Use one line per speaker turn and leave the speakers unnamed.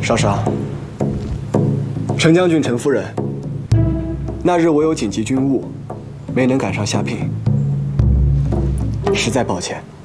少商，陈将军、陈夫人，那日我有紧急军务，没能赶上下聘，实在抱歉。